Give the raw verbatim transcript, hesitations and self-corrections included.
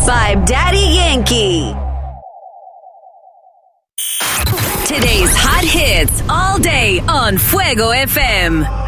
by Daddy Yankee. Today's hot hits all day on Fuego F M.